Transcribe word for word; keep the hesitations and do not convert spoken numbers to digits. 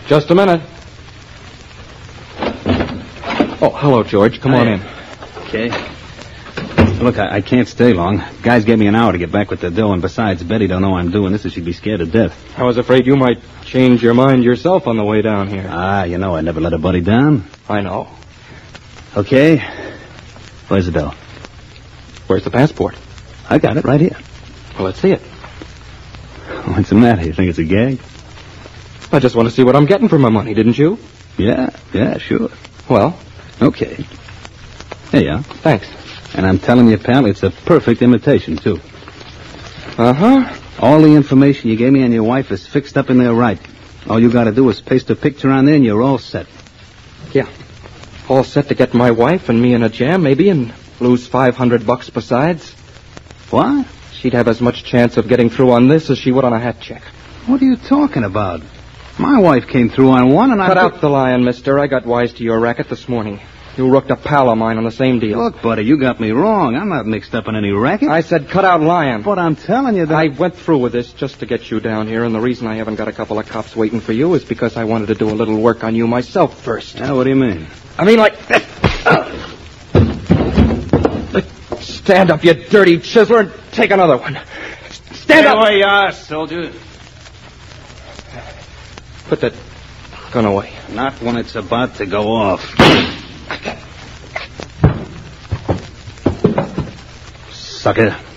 Just a minute. Oh, hello, George. Come Hi. on in. Okay. Look, I, I can't stay long. Guys gave me an hour to get back with the dough, and besides, Betty don't know I'm doing this, and she'd be scared to death. I was afraid you might change your mind yourself on the way down here. Ah, you know I never let a buddy down. I know. Okay. Where's the dough? Where's the passport? I got it right here. Well, let's see it. What's the matter? You think it's a gag? I just want to see what I'm getting for my money, didn't you? Yeah, yeah, sure. Well, Okay. There you are. thanks. And I'm telling you, pal, it's a perfect imitation, too. Uh-huh. All the information you gave me on your wife is fixed up in there right. All you got to do is paste a picture on there, and you're all set. Yeah. All set to get my wife and me in a jam, maybe, and lose five hundred bucks besides. What? She'd have as much chance of getting through on this as she would on a hat check. What are you talking about? My wife came through on one, and I... Cut out the lying, mister. I got wise to your racket this morning. You rooked a pal of mine on the same deal. Look, buddy, you got me wrong. I'm not mixed up in any racket. I said cut out lying. But I'm telling you that... I went through with this just to get you down here, and the reason I haven't got a couple of cops waiting for you is because I wanted to do a little work on you myself first. Yeah, what do you mean? I mean, like... Stand up, you dirty chiseler, and take another one. Stand Stay up! where you are, soldier. Put that gun away. Not when it's about to go off. Sucker.